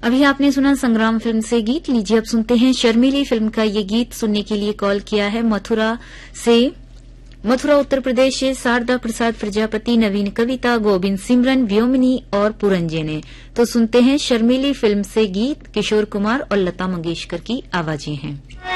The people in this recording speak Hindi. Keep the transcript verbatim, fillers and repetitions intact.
अभी आपने सुना संग्राम फिल्म से गीत। लीजिए अब सुनते हैं शर्मीली फिल्म का ये गीत। सुनने के लिए कॉल किया है मथुरा से, मथुरा उत्तर प्रदेश से शारदा प्रसाद प्रजापति, नवीन कविता, गोविंद, सिमरन, व्योमिनी और पुरंजे ने। तो सुनते हैं शर्मीली फिल्म से गीत। किशोर कुमार और लता मंगेशकर की आवाजें हैं।